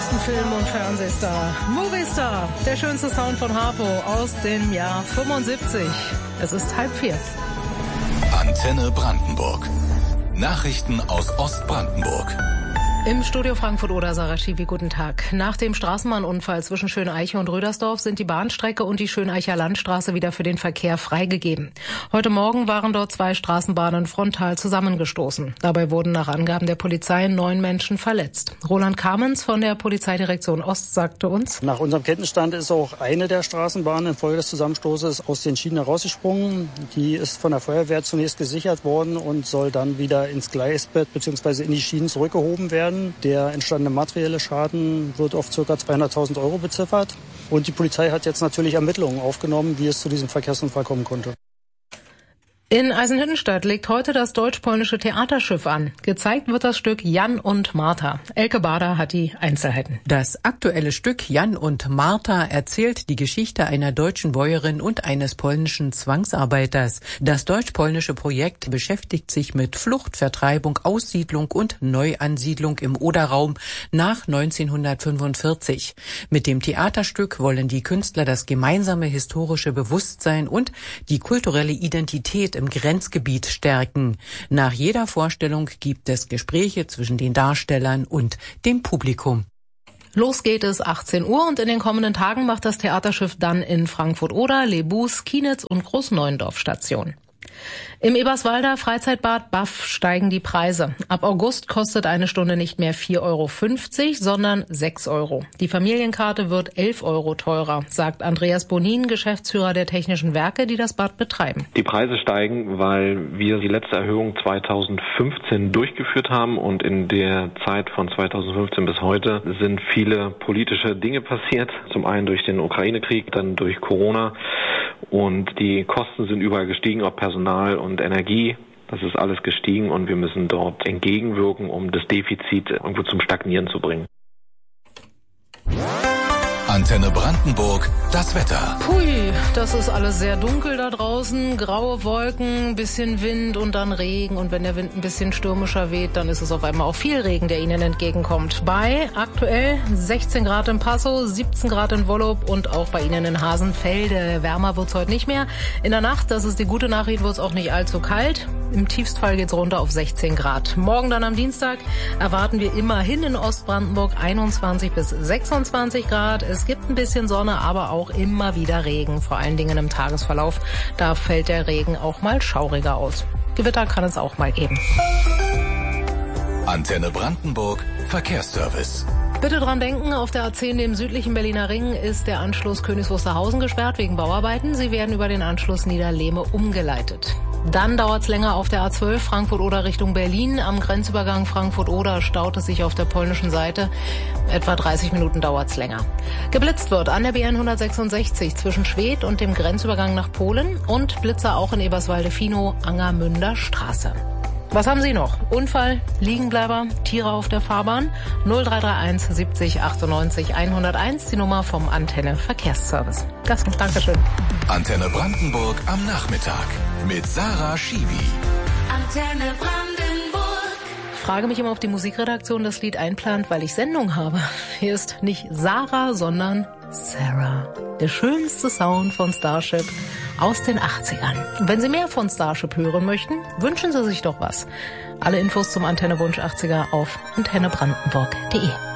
größten Film- und Fernsehstar, Movistar, der schönste Sound von Harpo aus dem Jahr 75. Es ist 3:30. Antenne Brandenburg. Nachrichten aus Ostbrandenburg. Im Studio Frankfurt-Oder, Sarah Schiwi, guten Tag. Nach dem Straßenbahnunfall zwischen Schöneiche und Rödersdorf sind die Bahnstrecke und die Schöneicher Landstraße wieder für den Verkehr freigegeben. Heute Morgen waren dort 2 Straßenbahnen frontal zusammengestoßen. Dabei wurden nach Angaben der Polizei 9 Menschen verletzt. Roland Kamens von der Polizeidirektion Ost sagte uns: Nach unserem Kenntnisstand ist auch eine der Straßenbahnen infolge des Zusammenstoßes aus den Schienen herausgesprungen. Die ist von der Feuerwehr zunächst gesichert worden und soll dann wieder ins Gleisbett bzw. in die Schienen zurückgehoben werden. Der entstandene materielle Schaden wird auf ca. 200.000 € beziffert. Und die Polizei hat jetzt natürlich Ermittlungen aufgenommen, wie es zu diesem Verkehrsunfall kommen konnte. In Eisenhüttenstadt legt heute das deutsch-polnische Theaterschiff an. Gezeigt wird das Stück Jan und Martha. Elke Bader hat die Einzelheiten. Das aktuelle Stück Jan und Martha erzählt die Geschichte einer deutschen Bäuerin und eines polnischen Zwangsarbeiters. Das deutsch-polnische Projekt beschäftigt sich mit Flucht, Vertreibung, Aussiedlung und Neuansiedlung im Oderraum nach 1945. Mit dem Theaterstück wollen die Künstler das gemeinsame historische Bewusstsein und die kulturelle Identität im Grenzgebiet stärken. Nach jeder Vorstellung gibt es Gespräche zwischen den Darstellern und dem Publikum. Los geht es 18 Uhr und in den kommenden Tagen macht das Theaterschiff dann in Frankfurt-Oder, Lebus, Kienitz und Großneuendorf Station. Im Eberswalder Freizeitbad Baff steigen die Preise. Ab August kostet eine Stunde nicht mehr 4,50 €, sondern 6 €. Die Familienkarte wird 11 € teurer, sagt Andreas Bonin, Geschäftsführer der Technischen Werke, die das Bad betreiben. Die Preise steigen, weil wir die letzte Erhöhung 2015 durchgeführt haben und in der Zeit von 2015 bis heute sind viele politische Dinge passiert. Zum einen durch den Ukraine-Krieg, dann durch Corona. Und die Kosten sind überall gestiegen, ob Personal und Energie. Das ist alles gestiegen und wir müssen dort entgegenwirken, um das Defizit irgendwo zum Stagnieren zu bringen. Antenne Brandenburg, das Wetter. Hui, das ist alles sehr dunkel da draußen. Graue Wolken, bisschen Wind und dann Regen. Und wenn der Wind ein bisschen stürmischer weht, dann ist es auf einmal auch viel Regen, der Ihnen entgegenkommt. Bei aktuell 16 Grad in Passau, 17 Grad in Wollop und auch bei Ihnen in Hasenfelde. Wärmer wird's heute nicht mehr. In der Nacht, das ist die gute Nachricht, wird's auch nicht allzu kalt. Im Tiefstfall geht's runter auf 16 Grad. Morgen dann am Dienstag erwarten wir immerhin in Ostbrandenburg 21 bis 26 Grad. Es gibt ein bisschen Sonne, aber auch immer wieder Regen, vor allen Dingen im Tagesverlauf. Da fällt der Regen auch mal schauriger aus. Gewitter kann es auch mal geben. Antenne Brandenburg, Verkehrsservice. Bitte dran denken, auf der A10, dem südlichen Berliner Ring, ist der Anschluss Königs Wusterhausen gesperrt wegen Bauarbeiten. Sie werden über den Anschluss Niederlehme umgeleitet. Dann dauert's länger auf der A12 Frankfurt-Oder Richtung Berlin. Am Grenzübergang Frankfurt-Oder staut es sich auf der polnischen Seite. Etwa 30 Minuten dauert's länger. Geblitzt wird an der BN 166 zwischen Schwedt und dem Grenzübergang nach Polen und Blitzer auch in Eberswalde-Finow, Angermünder Straße. Was haben Sie noch? Unfall, Liegenbleiber, Tiere auf der Fahrbahn? 0331 70 98 101, die Nummer vom Antenne Verkehrsservice. Das noch, Dankeschön. Antenne Brandenburg am Nachmittag mit Sarah Schiwi. Antenne Brandenburg. Ich frage mich immer, ob die Musikredaktion das Lied einplant, weil ich Sendung habe. Hier ist nicht Sarah, sondern Sarah. Der schönste Sound von Starship aus den 80ern. Und wenn Sie mehr von Starship hören möchten, wünschen Sie sich doch was. Alle Infos zum Antenne Wunsch 80er auf antennebrandenburg.de.